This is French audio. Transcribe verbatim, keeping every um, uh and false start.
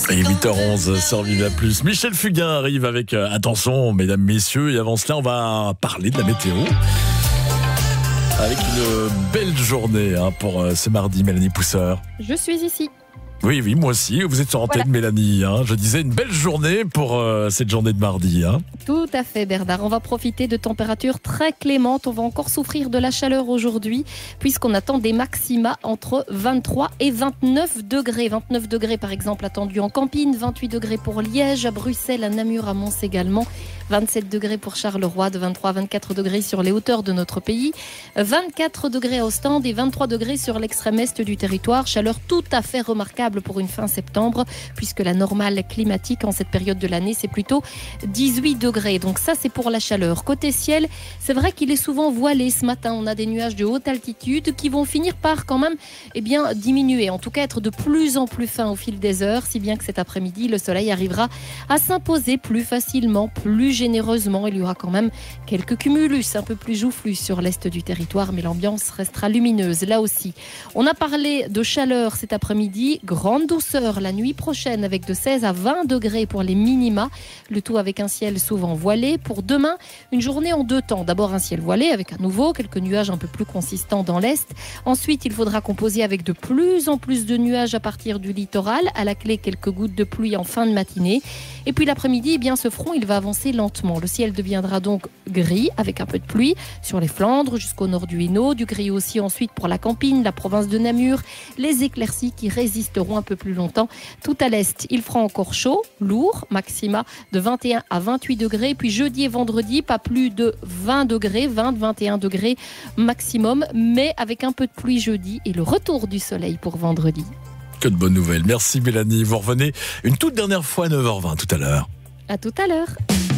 Et huit heures onze sur Viva Plus. Michel Fugain arrive avec euh, attention, mesdames, messieurs. Et avant cela, on va parler de la météo. Avec une belle journée hein, pour euh, ce mardi, Mélanie Pousseur. Je suis ici. Oui, oui, moi aussi. Vous êtes sur antenne, voilà. Mélanie. Hein. Je disais une belle journée pour euh, cette journée de mardi. Hein. Tout à fait, Bernard. On va profiter de températures très clémentes. On va encore souffrir de la chaleur aujourd'hui, puisqu'on attend des maxima entre vingt-trois et vingt-neuf degrés. vingt-neuf degrés, par exemple, attendus en Campine. vingt-huit degrés pour Liège, à Bruxelles, à Namur, à Mons également. vingt-sept degrés pour Charleroi, de vingt-trois à vingt-quatre degrés sur les hauteurs de notre pays. vingt-quatre degrés à Ostende et vingt-trois degrés sur l'extrême est du territoire. Chaleur tout à fait remarquable pour une fin septembre, puisque la normale climatique en cette période de l'année, c'est plutôt dix-huit degrés. Donc ça, c'est pour la chaleur. Côté ciel, c'est vrai qu'il est souvent voilé ce matin. On a des nuages de haute altitude qui vont finir par quand même eh bien, diminuer, en tout cas être de plus en plus fins au fil des heures, si bien que cet après-midi, le soleil arrivera à s'imposer plus facilement, plus généreusement. Il y aura quand même quelques cumulus un peu plus joufflus sur l'est du territoire, mais l'ambiance restera lumineuse là aussi. On a parlé de chaleur cet après-midi, grande douceur la nuit prochaine avec de seize à vingt degrés pour les minima, le tout avec un ciel souvent voilé. Pour demain, une journée en deux temps. D'abord un ciel voilé avec à nouveau quelques nuages un peu plus consistants dans l'est. Ensuite, il faudra composer avec de plus en plus de nuages à partir du littoral. À la clé, quelques gouttes de pluie en fin de matinée. Et puis l'après-midi, eh bien, ce front, il va avancer lentement. Le ciel deviendra donc gris avec un peu de pluie sur les Flandres jusqu'au nord du Hainaut. Du gris aussi ensuite pour la Campine, la province de Namur. Les éclaircies qui résisteront un peu plus longtemps. Tout à l'est, il fera encore chaud, lourd, maxima de vingt et un à vingt-huit degrés. Puis jeudi et vendredi, pas plus de vingt degrés, vingt à vingt et un degrés maximum, mais avec un peu de pluie jeudi et le retour du soleil pour vendredi. Que de bonnes nouvelles. Merci Mélanie. Vous revenez une toute dernière fois à neuf heures vingt tout à l'heure. À tout à l'heure.